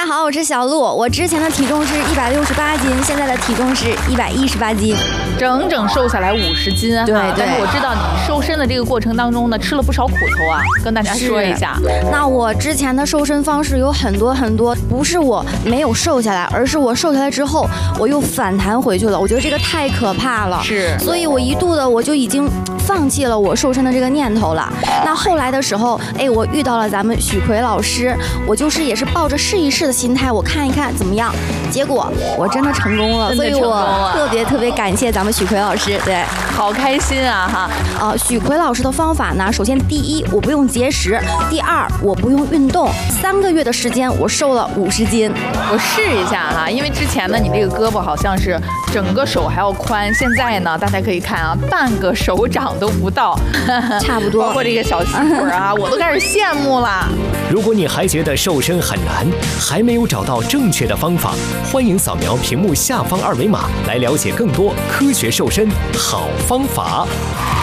好，我是小鹿。我之前的体重是168斤，现在的体重是118斤， 整整瘦下来50斤啊！ 对。 但是我知道你瘦身的这个过程当中呢，吃了不少苦头啊，跟大家说一下。 那我之前的瘦身方式有很多，不是我没有瘦下来，而是我瘦下来之后我又反弹回去了。我觉得这个太可怕了，所以我一度的我就已经放弃了我瘦身的这个念头了。那后来的时候，我遇到了咱们许奎老师，我也是抱着试一试的心态，我看一看怎么样。结果我真的成功了，所以我特别感谢咱们许奎老师。对， 好开心啊哈！ 许奎老师的方法呢，首先第一，我不用节食；第二，我不用运动。3个月的时间，我瘦了50斤。 我试一下哈，因为之前呢，你这个胳膊好像是整个手还要宽，现在呢，大家可以看啊，半个手掌都不到， 差不多。 包括这个小细腿啊，我都开始羡慕了。 如果你还觉得瘦身很难，还没有找到正确的方法，欢迎扫描屏幕下方2维码来了解更多科学瘦身好方法。